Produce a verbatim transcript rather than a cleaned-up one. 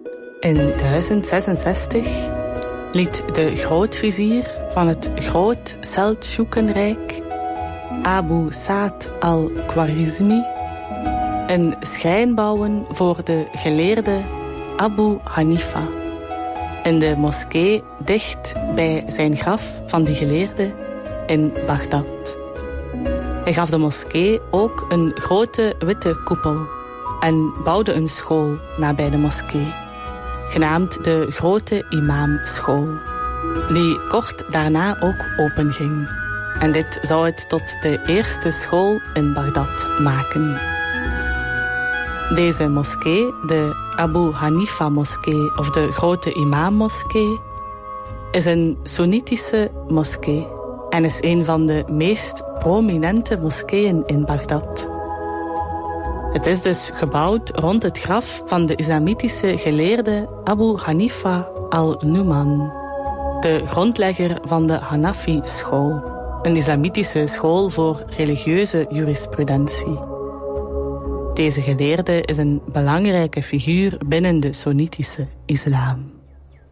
In duizend zesenzestig liet de grootvizier van het Groot Seldsjoekenrijk, Abu Sa'd al-Khwarizmi, een schrijn bouwen voor de geleerde Abu Hanifa in de moskee dicht bij zijn graf van die geleerde in Bagdad. Hij gaf de moskee ook een grote witte koepel en bouwde een school nabij de moskee, genaamd de Grote Imamschool, die kort daarna ook openging. En dit zou het tot de eerste school in Bagdad maken. Deze moskee, de Abu Hanifa moskee of de Grote Imam moskee, is een Soenitische moskee en is een van de meest prominente moskeeën in Bagdad. Het is dus gebouwd rond het graf van de islamitische geleerde Abu Hanifa al-Nu'man, de grondlegger van de Hanafi-school, een islamitische school voor religieuze jurisprudentie. Deze geleerde is een belangrijke figuur binnen de Soenitische islam.